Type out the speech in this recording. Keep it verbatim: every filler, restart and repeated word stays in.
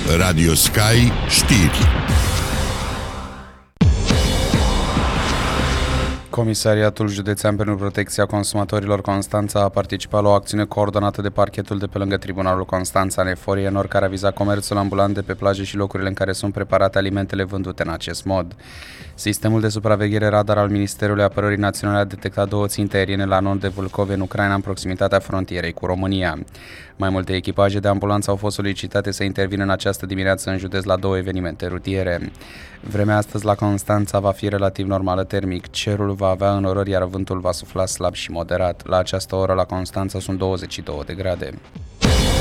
Radio Sky Știri. Comisariatul Județean pentru Protecția Consumatorilor Constanța a participat la o acțiune coordonată de parchetul de pe lângă Tribunalul Constanța Neforie Nord, care a vizat comerțul ambulant de pe plaje și locurile în care sunt preparate alimentele vândute în acest mod. Sistemul de supraveghere radar al Ministerului Apărării Naționale a detectat două ținte aeriene la nord de Vâlcove, în Ucraina, în proximitatea frontierei cu România. Mai multe echipaje de ambulanță au fost solicitate să intervină în această dimineață în județ la două evenimente rutiere. Vremea astăzi la Constanța va fi relativ normală termic, cerul va avea înnorări, iar vântul va sufla slab și moderat. La această oră la Constanța sunt douăzeci și două de grade.